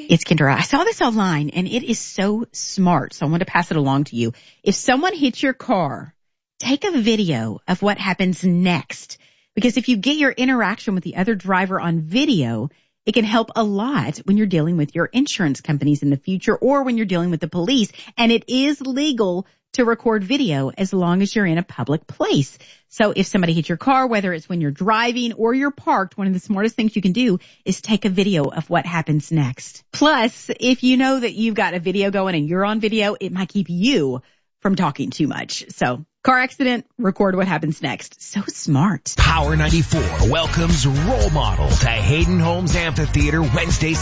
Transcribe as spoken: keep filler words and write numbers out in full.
It's Kendra. I saw this online, and it is so smart, so I want to pass it along to you. If someone hits your car, take a video of what happens next. Because if you get your interaction with the other driver on video, it can help a lot when you're dealing with your insurance companies in the future or when you're dealing with the police. And it is legal to record video as long as you're in a public place. So if somebody hits your car, whether it's when you're driving or you're parked, one of the smartest things you can do is take a video of what happens next. Plus, if you know that you've got a video going and you're on video, it might keep you from talking too much. So car accident, record what happens next. So smart. Power ninety-four welcomes Role Model to Hayden Homes Amphitheater Wednesday,